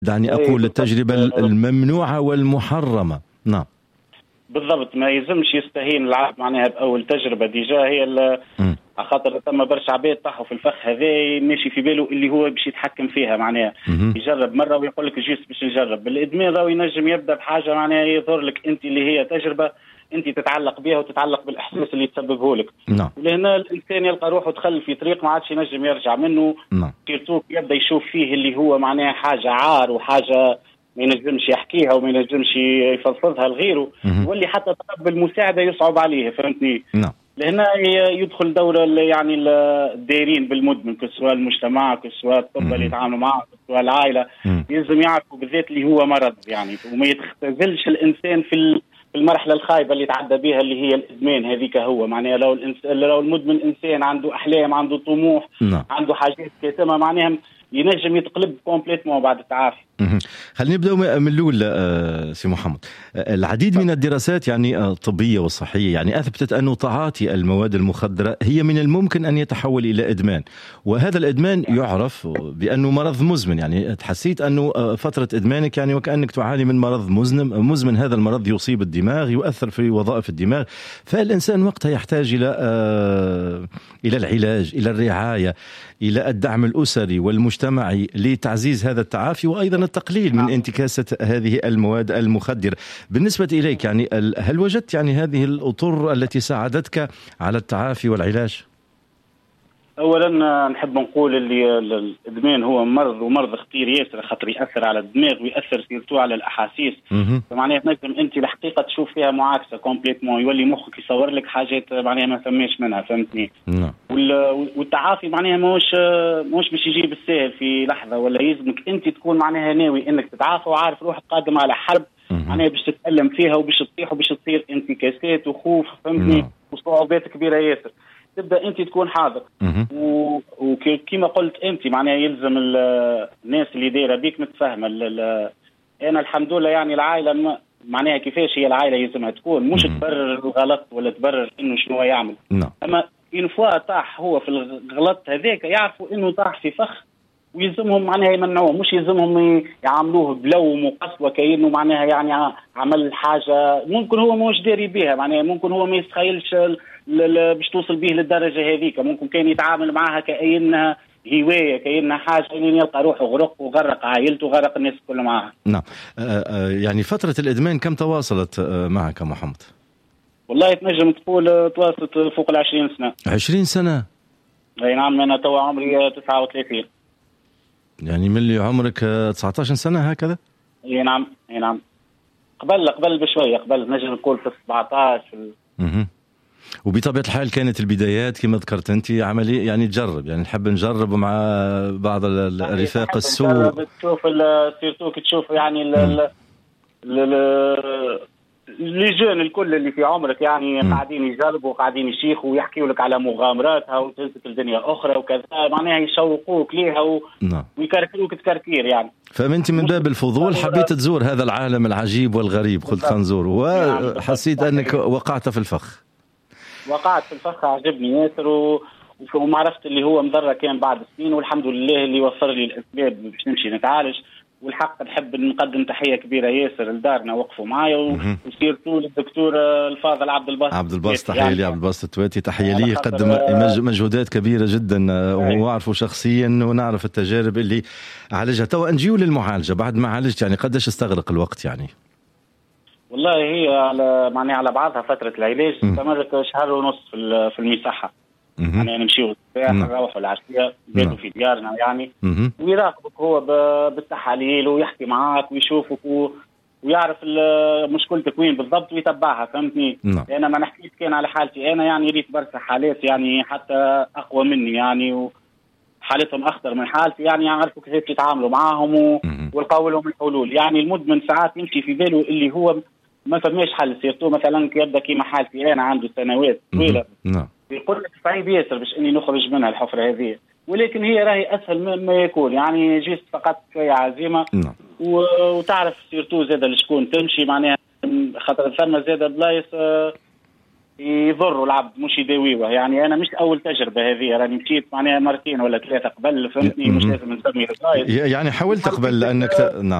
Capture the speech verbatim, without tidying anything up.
دعني أقول التجربة الممنوعة والمحرمة. نعم بالضبط، ما يلزمش يستهين العبد معناها بأول تجربة ديجا هي على خاطر ثم برشا عباد طاحوا في الفخ هذا ماشي في باله اللي هو باش يتحكم فيها معناها يجرب مرة ويقول لك جيست باش نجرب. بالإدمان راهو ينجم يبدأ بحاجة معناها يظهر لك أنت اللي هي تجربة أنت تتعلق بها وتتعلق بالإحساس اللي تسببه لك. نعم. ولهنا الإنسان يلقى روحه دخل في طريق ما عادش ينجم يرجع منه. نعم. يبدأ يشوف فيه اللي هو معناها حاجة عار وحاجة ما ينجمش يحكيها وما ينجمش يفضفضها لغيره، واللي حتى طلب المساعدة يصعب عليه. فهمتني؟ نعم. لهنا يدخل دور يعني الدايرين بالمدمن كسواء المجتمع كسواء الطب اللي يتعاملوا معه كسواء العائلة، يلزم يعرفوا بالذات اللي هو مرض يعني، وما يتخذلش الإنسان في المرحلة الخايبة اللي تعدى بها اللي هي الإدمان هذيك. هو معناها لو الإنسان لو المدمن إنسان عنده أحلام عنده طموح نعم. عنده حاجات كاتمة معناها ينجم يتقلب كومبليتمون بعد التعافي. خلينا نبدأ من الأول سي محمد. العديد من الدراسات يعني الطبية والصحية يعني أثبتت أن تعاطي المواد المخدرة هي من الممكن أن يتحول إلى إدمان، وهذا الإدمان يعرف بأنه مرض مزمن. يعني تحسيت أنه فترة إدمانك يعني وكأنك تعاني من مرض مزمن مزمن هذا المرض يصيب الدماغ يؤثر في وظائف الدماغ، فالإنسان وقتها يحتاج إلى إلى العلاج إلى الرعاية إلى الدعم الأسري والمجتمعي لتعزيز هذا التعافي وأيضا التقليل من انتكاسة هذه المواد المخدرة. بالنسبة إليك يعني هل وجدت يعني هذه الأطر التي ساعدتك على التعافي والعلاج؟ اولا نحب نقول اللي الادمان هو مرض ومرض خطير ياسر، خاطر ياثر على الدماغ وياثر سيرتو على الاحاسيس. فمعناها نجم انت الحقيقه تشوف فيها معاكسه كومبليتمون، يولي مخك يصور لك حاجات معناها ما فماش منها. فهمتني؟ نعم. والتعافي معناها ماهوش ماهوش باش يجي بالسهل في لحظه، ولا يلزمك انت تكون معناها ناوي انك تتعافى وعارف روحك قادم على حرب معناها باش تتألم فيها وباش تطيح وباش تصير انتكاسات وخوف. فهمتني؟ وصعوبات كبيره ياسر. تبدا انت تكون حاضر وكما قلت انت معناها يلزم الناس اللي دايره بيك متفاهمه. انا الحمد لله يعني العائله معناها كيفاش هي العائله يلزمها تكون مش تبرر الغلط ولا تبرر انه شنو يعمل. اما ان فوا طاح هو في الغلط هذاك يعرفوا انه طاح في فخ ويلزمهم معناها يمنعوه، مش يلزمهم يعاملوه بلوم وقسوه كأنه معناها يعني عمل حاجه ممكن هو مش داري بها. معناها ممكن هو ما يتخيلش باش توصل به للدرجه هذيك، ممكن كان يتعامل معها كأنها هوايه كأنها حاجه ان يلقى روحه غرق وغرق عائلته وغرق الناس كلها معها. نعم. يعني فتره الادمان كم تواصلت معك محمد؟ والله تنجم تقول تواصلت فوق العشرين سنه. عشرين سنه؟ اي نعم. انا توا عمري تسعة وثلاثين. يعني من اللي عمرك تسعة عشر سنه هكذا؟ اي نعم. اي نعم. قبل قبل بشويه قبل نجم نقول في سبعة عشر في اها. وبطبيعة الحال كانت البدايات كما ذكرت أنت عملية يعني تجرب يعني نحب نجرب مع بعض الرفاق السوء. تشوف سيرتوك تشوف يعني اللي جون الكل اللي في عمرك يعني م. قاعدين يجربوا قاعدين يشيخوا ويحكيوا لك على مغامراتها وتلك الدنيا أخرى وكذا معناها يشوقوك ليها و... نعم. ويكركروك تكركير يعني. فأنت من باب الفضول حبيت تزور هذا العالم العجيب والغريب قلت خلينا نزور وحسيت أنك وقعت في الفخ. وقعت في الفخ عجبني ياسر و... ومعرفت اللي هو مضرة كان بعد سنين والحمد لله اللي وفر لي الأسباب باش نمشي نتعالج. والحق نحب نقدم تحية كبيرة ياسر لدارنا وقفوا معايا وسيرتوا للدكتور الفاضل عبد الباسط عبد الباسط. تحية لي عبد الباسط التواتي. تحية لي قدم مجهودات كبيرة جدا ونعرفه شخصيا ونعرف التجارب اللي عالجها. توا نجيو للمعالجة بعد ما عالجت يعني قديش استغرق الوقت يعني؟ والله هي على معناها على بعضها فترة العلاج استمرت شهر ونص في في المساحة. يعني نمشيو الصباح نروحوا العشية بيتوا في ديارنا يعني ويراقبك هو بالتحاليل ويحكي معاك ويشوفك و... ويعرف مشكلتك وين بالضبط ويتبعها. فهمتني؟ أنا ما نحكيش كان على حالتي أنا يعني ريت برشا حالات يعني حتى أقوى مني يعني وحالتهم أخطر من حالتي يعني يعرفوا كيف يتعاملوا معاهم و... والقوا لهم الحلول. يعني المدمن ساعات يمشي في باله اللي هو ما فماش حل سيرتو مثلا يبدأ كيما حالتي أنا عنده سنوات طويلة يقول لك صعيب ياسر باش اني نخرج منها الحفره هذه، ولكن هي راهي اسهل مما يكون. يعني جيت فقط شويه عزيمه وتعرف سيرتو زاده لشكون تمشي معناها خاطر ثم زاده بلايص يضروا العبد مش يداويه. يعني انا مش اول تجربه هذه، راني مشيت معناها مرتين ولا ثلاثه قبل، فهمتني؟ مش لازم نسمي الغاية. يعني حاولت قبل لانك ت... نعم